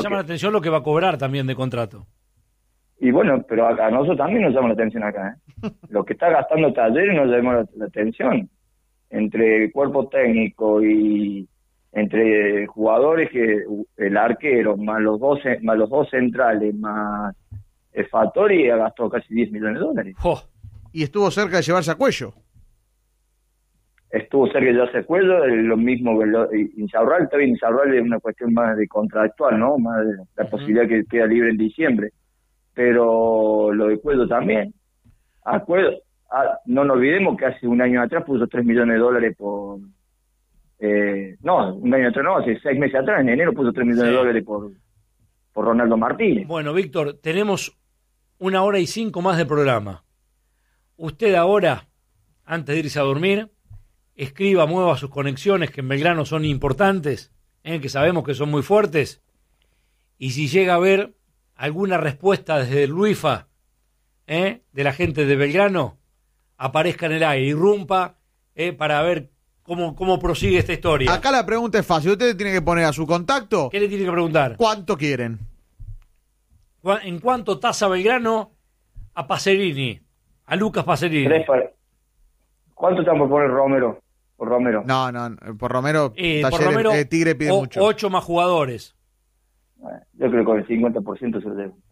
Llama la atención lo que va a cobrar también de contrato. Y bueno, pero a nosotros también nos llama la atención acá, ¿eh? Lo que está gastando Talleres nos llama la atención. Entre el cuerpo técnico y entre jugadores, que el arquero, más los dos centrales, más el Fattori, ha gastado casi 10 millones de dólares. Oh. Y estuvo cerca de llevarse a Cuello. Estuvo cerca de llevarse a Cuello, lo mismo que Insaurral. También Insaurral es una cuestión más de contractual, ¿no? Más de la posibilidad que queda libre en diciembre. Pero lo de Cuello también. A Cuello, no nos olvidemos que hace un año atrás puso 3 millones de dólares por... no, un año atrás no, hace 6 meses atrás, en enero puso 3 millones de dólares por Ronaldo Martínez. Bueno, Víctor, tenemos 1 hora y 5 más de programa. Usted ahora, antes de irse a dormir, escriba, mueva sus conexiones, que en Belgrano son importantes, que sabemos que son muy fuertes, y si llega a ver alguna respuesta desde el Luifa, de la gente de Belgrano, aparezca en el aire, irrumpa, para ver cómo prosigue esta historia. Acá la pregunta es fácil. Usted tiene que poner a su contacto. ¿Qué le tiene que preguntar? ¿Cuánto quieren? ¿En cuánto tasa Belgrano a Pacerini? A Lucas Pacerini. ¿Cuánto están por poner Romero? Por Romero. No, por Romero, por Romero Tigre pide mucho. 8 más jugadores. Yo creo que con el 50% se lo debo.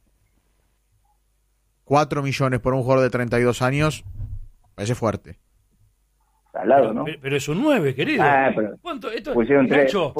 4 millones por un jugador de 32 años, parece fuerte. Salado, ¿no? Pero es un 9, querido. Pero ¿Cuánto? Esto, pusieron 3. No,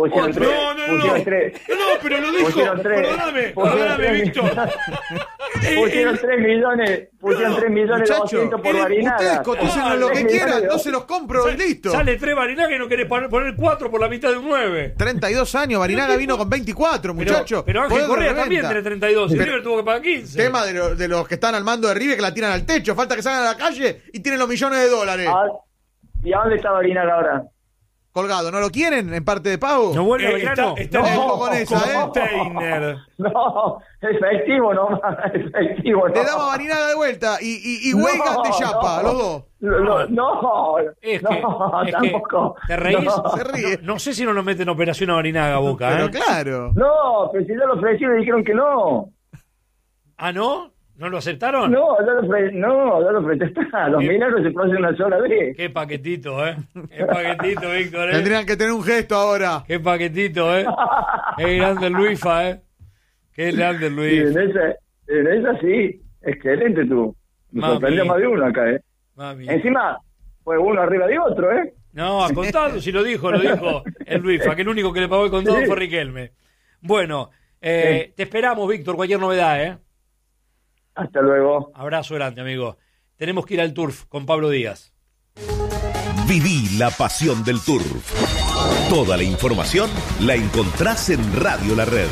pero lo dijo. Perdóname, Víctor. Pusieron 3 millones. Pusieron 3 millones 200 por Barinaga. Ustedes coticen lo que quieran, no se los compro y listo. Sale 3 Barinaga y no querés poner 4 por la mitad de un 9. 32 años, Barinaga vino con 24, muchachos. Pero Ángel Correa también tiene 32. Y River tuvo que pagar 15. Tema de los que están al mando de River, que la tiran al techo. Falta que salgan a la calle y tienen los millones de dólares. ¿Y a dónde está Barinaga ahora? Colgado, ¿no lo quieren en parte de pago? No vuelve a Belgrano. Está con esa, Steiner. No, efectivo nomás, efectivo. Le damos a Barinaga de vuelta y Weigan de Chapa, los dos. Tampoco. ¿Te reís? No. Se ríe. No sé si no lo meten en operación a Barinaga a Boca, Pero claro. No, pero si yo lo ofrecí me dijeron que no. ¿Ah, no? ¿No lo aceptaron? No, yo lo ofrecí. Los milagros se producen una sola vez. Qué paquetito, Qué paquetito, Víctor, Tendrían que tener un gesto ahora. Qué paquetito, Qué grande el Luifa, Qué grande el Luis. En esa sí, excelente tú. Me sorprendió más de uno acá, Mami. Encima, fue uno arriba de otro, No, a contado, si lo dijo el Luifa, que el único que le pagó el contado fue Riquelme. Bueno, te esperamos, Víctor, cualquier novedad, Hasta luego. Abrazo grande, amigo. Tenemos que ir al Turf con Pablo Díaz. Viví la pasión del Turf. Toda la información la encontrás en Radio La Red.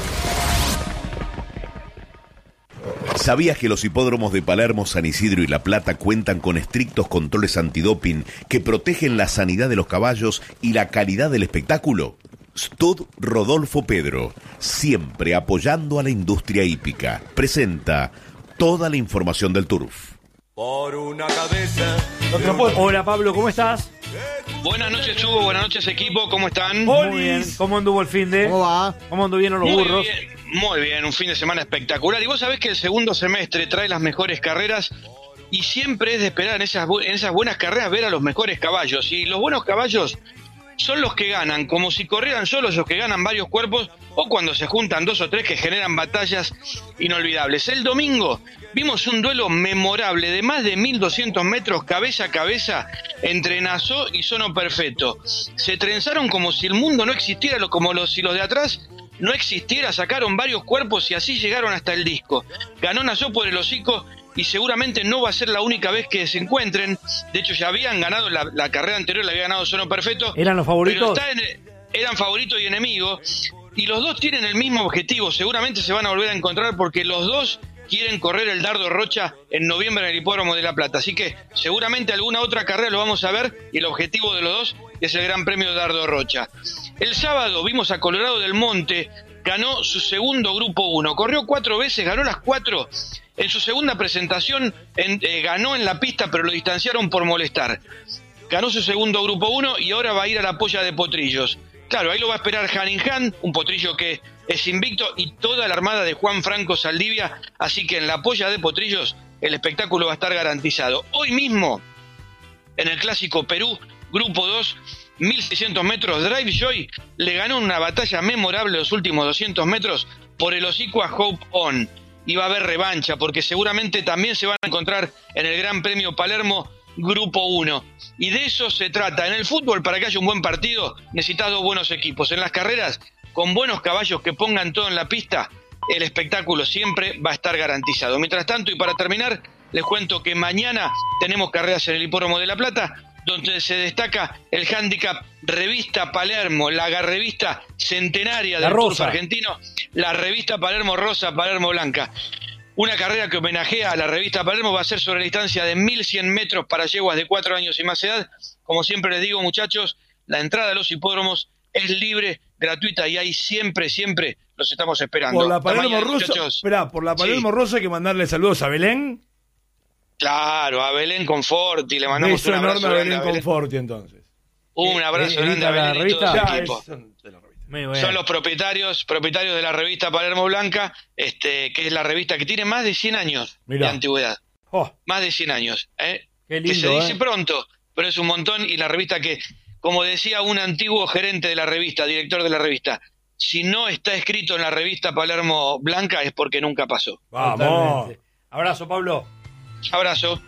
¿Sabías que los hipódromos de Palermo, San Isidro y La Plata cuentan con estrictos controles antidoping que protegen la sanidad de los caballos y la calidad del espectáculo? Stud Rodolfo Pedro, siempre apoyando a la industria hípica, presenta toda la información del Turf. Por una cabeza. Hola Pablo, ¿cómo estás? Buenas noches, Hugo, buenas noches, equipo, ¿cómo están? Muy bien. ¿Cómo anduvo el fin de? ¿Cómo va? ¿Cómo anduvieron los burros? Muy bien, un fin de semana espectacular. Y vos sabés que el segundo semestre trae las mejores carreras y siempre es de esperar en esas buenas carreras ver a los mejores caballos. Y los buenos caballos son los que ganan, como si corrieran solos los que ganan varios cuerpos, o cuando se juntan 2 o 3 que generan batallas inolvidables. El domingo vimos un duelo memorable de más de 1200 metros cabeza a cabeza entre Nassau y Sono Perfetto. Se trenzaron como si el mundo no existiera, si los de atrás no existiera, sacaron varios cuerpos y así llegaron hasta el disco. Ganó Nassau por el hocico y seguramente no va a ser la única vez que se encuentren. De hecho, ya habían ganado la carrera anterior, la había ganado Sono Perfetto. ¿Eran los favoritos? Eran favoritos y enemigos. Y los dos tienen el mismo objetivo. Seguramente se van a volver a encontrar porque los dos quieren correr el Dardo Rocha en noviembre en el Hipódromo de La Plata. Así que seguramente alguna otra carrera lo vamos a ver y el objetivo de los dos es el Gran Premio de Dardo Rocha. El sábado vimos a Colorado del Monte, ganó su segundo Grupo 1. Corrió 4 veces, ganó las 4. En su segunda presentación ganó en la pista, pero lo distanciaron por molestar. Ganó su segundo Grupo 1 y ahora va a ir a la polla de potrillos. Claro, ahí lo va a esperar Hanningham, un potrillo que es invicto y toda la armada de Juan Franco Saldivia, así que en la polla de Potrillos el espectáculo va a estar garantizado. Hoy mismo, en el clásico Perú, Grupo 2, 1600 metros, Drive Joy le ganó una batalla memorable los últimos 200 metros por el hocico a Hope On. Y va a haber revancha, porque seguramente también se van a encontrar en el Gran Premio Palermo Grupo 1. Y de eso se trata. En el fútbol, para que haya un buen partido, necesitas 2 buenos equipos. En las carreras, con buenos caballos que pongan todo en la pista, el espectáculo siempre va a estar garantizado. Mientras tanto, y para terminar, les cuento que mañana tenemos carreras en el Hipódromo de La Plata, donde se destaca el handicap Revista Palermo, la revista centenaria del Turf argentino, la Revista Palermo Rosa, Palermo Blanca. Una carrera que homenajea a la Revista Palermo, va a ser sobre la distancia de 1100 metros para yeguas de 4 años y más edad. Como siempre les digo, muchachos, la entrada a los hipódromos es libre, gratuita, y ahí siempre los estamos esperando. Por la Palermo Rosa, por la Palermo Rosa hay que mandarle saludos a Belén. Claro, a Belén Conforti, le mandamos un abrazo enorme a Belén Conforti, entonces. Un abrazo grande a Belén y todo el equipo. Son los propietarios de la revista Palermo Blanca, que es la revista que tiene más de 100 años de antigüedad. Más de 100 años. Qué lindo, que se dice pronto, pero es un montón, y la revista que, como decía un antiguo gerente de la revista, director de la revista, si no está escrito en la revista Palermo Blanca es porque nunca pasó. ¡Vamos! Totalmente. Abrazo, Pablo. Abrazo.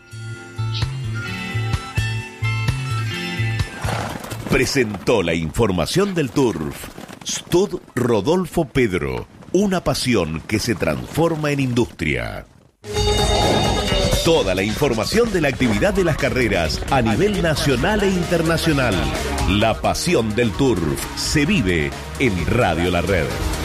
Presentó la información del Turf Stud Rodolfo Pedro, una pasión que se transforma en industria. Toda la información de la actividad de las carreras a nivel nacional e internacional. La pasión del Turf se vive en Radio La Red.